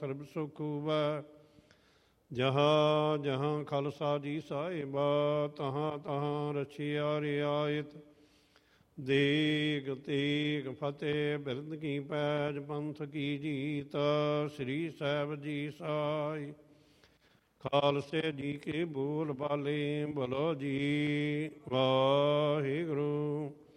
ਸਰਬ ਸੁਖ ਹੋਵੈ। ਜਹਾਂ ਜਹਾਂ ਖਾਲਸਾ ਜੀ ਸਾਹਿਬਾ, ਤਹਾਂ ਤਹਾਂ ਰਛਿਆ ਰਿਆਇਤ। ਦੇਗ ਤੇਗ ਫਤਿਹ ਬਿਰਦ ਕੀ ਪੈਜ, ਪੰਥ ਕੀ ਜੀਤ। ਸ੍ਰੀ ਸਾਹਿਬ ਜੀ ਸਾਈ ਖਾਲਸੇ ਜੀ ਕੇ ਬੋਲ ਬਾਲੇ, ਬੋਲੋ ਜੀ ਵਾਹਿਗੁਰੂ।